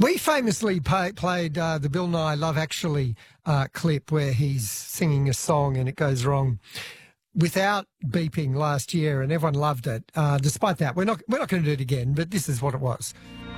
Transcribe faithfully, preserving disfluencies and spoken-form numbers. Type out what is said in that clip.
We famously pay, played uh, the Bill Nye Love Actually uh, clip where he's singing a song and it goes wrong without beeping last year, and everyone loved it. Uh, despite that, we're not we're not going to do it again. But this is what it was.